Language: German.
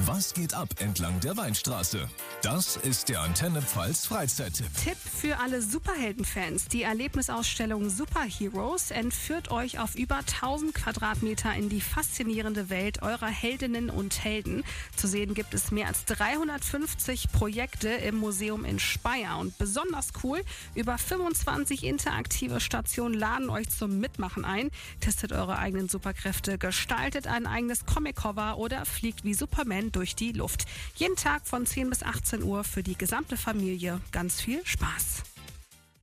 Was geht ab entlang der Weinstraße? Das ist der Antenne Pfalz Freizeittipp. Tipp für alle Superheldenfans. Die Erlebnisausstellung Superheroes entführt euch auf über 1000 Quadratmeter in die faszinierende Welt eurer Heldinnen und Helden. Zu sehen gibt es mehr als 350 Projekte im Museum in Speyer. Und besonders cool, über 25 interaktive Stationen laden euch zum Mitmachen ein. Testet eure eigenen Superkräfte, gestaltet ein eigenes Comic-Cover oder fliegt wie Superman durch die Luft. Jeden Tag von 10 bis 18 Uhr für die gesamte Familie. Ganz viel Spaß.